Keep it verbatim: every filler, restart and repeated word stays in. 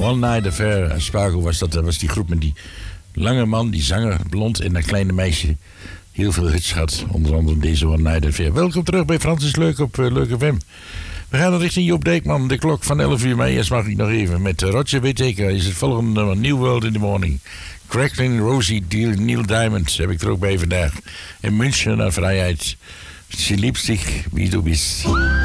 One Night Affair. En Spago was dat. Dat was die groep met die lange man, die zanger, blond en dat kleine meisje. Heel veel hits had. Onder andere deze One Night Affair. Welkom terug bij Francis Leuk op uh, Leuk F M. We gaan richting Joop Dijkman. De klok van elf uur. Maar eerst mag ik nog even met Roger Whittaker. Is het volgende nummer New World in the Morning. Cracklin, Rosie, Neil Diamond heb ik er ook bij vandaag. En München naar vrijheid. Sie liebt sich, wie du bist.